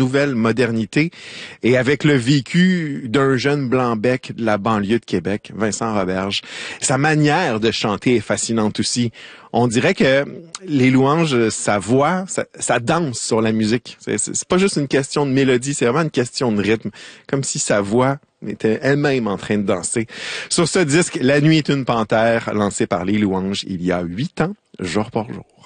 nouvelle modernité et avec le vécu d'un jeune blanc-bec de la banlieue de Québec, Vincent Roberge. Sa manière de chanter est fascinante aussi. On dirait que les louanges, sa voix, ça danse sur la musique. C'est pas juste une question de mélodie, c'est vraiment une question de rythme. Comme si sa voix était elle-même en train de danser. Sur ce disque, La nuit est une panthère, lancé par Les Louanges il y a 8 ans, jour pour jour.